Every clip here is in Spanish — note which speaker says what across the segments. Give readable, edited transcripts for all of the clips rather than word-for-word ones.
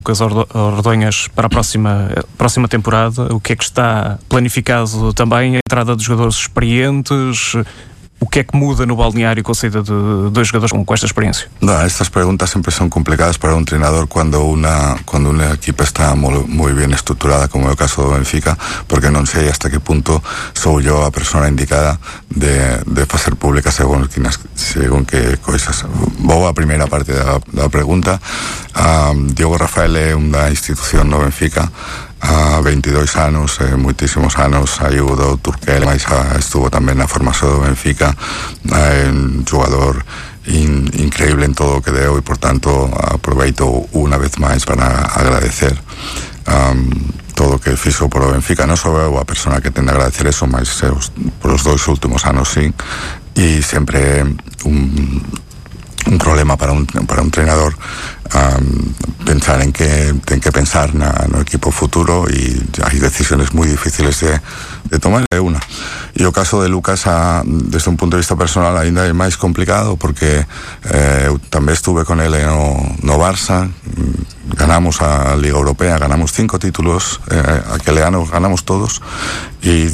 Speaker 1: Lucas Ordonhas para a próxima temporada? O que é que está planificado também? A entrada de jogadores experientes? O que é que muda no balneario con a saída de dois jogadores con esta experiencia?
Speaker 2: No, estas preguntas siempre son complicadas para un entrenador cuando una equipa está muy bien estructurada, como é o caso do Benfica, porque non sei hasta que punto sou yo a persona indicada de facer pública según que coisas. Vou a primeira parte da pregunta. Diogo Rafael é unha institución no Benfica, a 22 anos, moitísimos anos, saiu do Turquel, mas estuvo tamén na formación do Benfica, un jugador increíble en todo o que deu, e por tanto aproveito unha vez máis para agradecer todo o que fixo por o Benfica. Non só eu a persona que ten de agradecer eso, mas por os 2 últimos anos, sí, e sempre un problema para un entrenador pensar en que ten que pensar no equipo futuro, e hai decisiones moi difíciles de tomar, una. E o caso de Lucas, desde un punto de vista personal, ainda é máis complicado, porque eu tamén estuve con ele no Barça, ganamos a Liga Europea, ganamos 5 títulos, aquele ano ganamos todos, e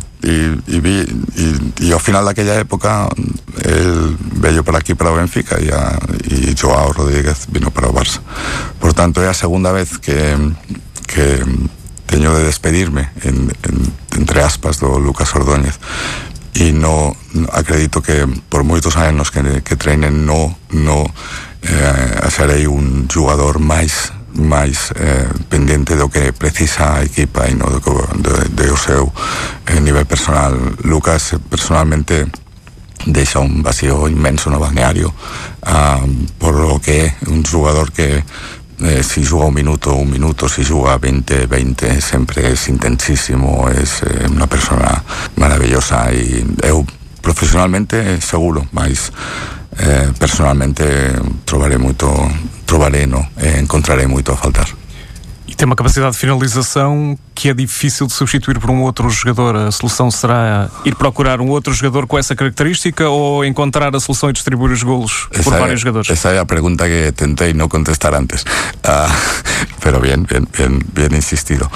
Speaker 2: ao final daquella época el veio para aquí, para o Benfica, e Joao Rodríguez vino para o Barça. Por tanto, é a segunda vez que teño de despedirme entre aspas do Lucas Ordóñez, e no acredito que por moitos anos que treinen serei un jugador máis pendente do que precisa a equipa e non do seu nivel personal. Lucas personalmente deixa un vacío inmenso no balneario, por lo que é un jugador que si xuga un minuto, si xuga 20, sempre é intensísimo, é unha persona maravillosa, e eu profesionalmente seguro, mas personalmente encontrarei moito a faltar.
Speaker 1: E tem uma capacidade de finalização que é difícil de substituir por um outro jogador. A solução será ir procurar um outro jogador com essa característica, ou encontrar a solução e distribuir os golos por vários jogadores?
Speaker 2: Esa é a pregunta que tentei non contestar antes, pero bien insistido.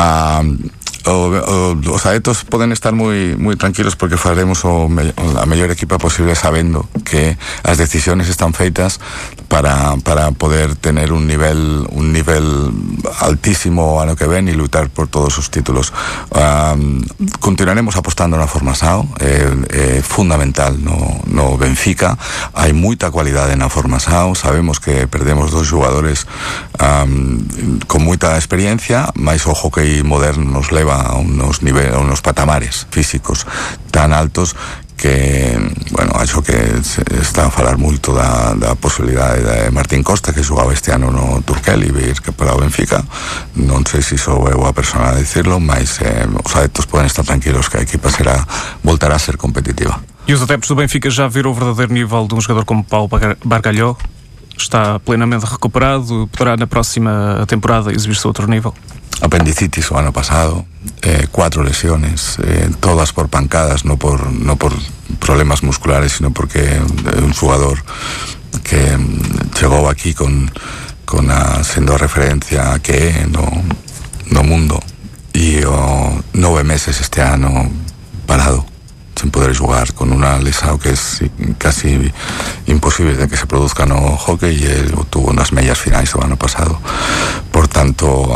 Speaker 2: Os adeptos poden estar moi tranquilos, porque faremos a mellor equipa posible, sabendo que as decisiones están feitas para poder tener un nivel altísimo ano que ven e lutar por todos os títulos. Continuaremos apostando na formación, é fundamental no Benfica. Hai moita cualidade na formación, sabemos que perdemos 2 jugadores con moita experiencia, mas o hockey moderno nos leva a unos patamares físicos tan altos que, bueno, acho que se está a falar moito da posibilidade de Martín Costa, que xogaba este ano no Turquel e vir que para o Benfica. Non sei se sou eu a persona a dicirlo, mas os adeptos poden estar tranquilos que a equipa voltará a ser competitiva.
Speaker 1: E os adeptos do Benfica já viram o verdadeiro nível de um jogador como Paulo Bargalhó? Está plenamente recuperado? Poderá na próxima temporada exibir-se a outro nível?
Speaker 2: Apendicitis o ano pasado, 4 lesiones, todas por pancadas, no por problemas musculares, sino porque é un jugador que chegou aquí sendo a referencia que é no mundo, e 9 meses este ano parado, sin poder jugar, con una lesión que es casi imposible de que se produzca no hockey, y él tuvo unas mellas finais do ano pasado. Por tanto,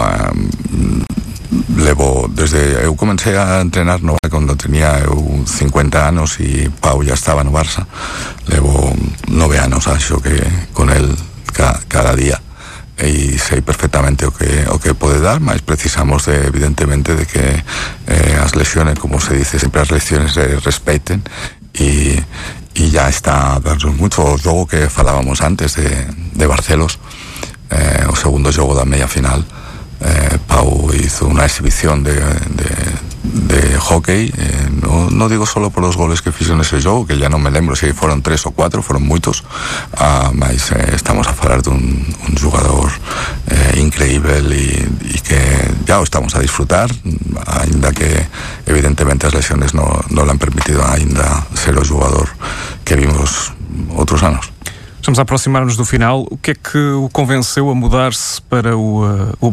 Speaker 2: eu comecei a entrenar cando tenía 50 anos, e Pau ya estaba no Barça. Levo 9 anos, acho que con él cada día, e sei perfectamente o que pode dar, mas precisamos evidentemente de que as lesiones, como se dice sempre, as lesiones se respeten, e ya está dando mucho. O xogo que falábamos antes de Barcelos, o segundo xogo da media final, Pau hizo una exhibición de hockey, no digo solo por los goles que fixo nese xogo, que ya non me lembro se foron 3 ou 4, foron moitos, mas estamos a falar dun jugador increíble, e que ya o estamos a disfrutar, ainda que evidentemente as lesiones non le han permitido ainda ser o jugador que vimos outros anos.
Speaker 1: Estamos a aproximar-nos do final. O que é que o convenceu a mudar-se para o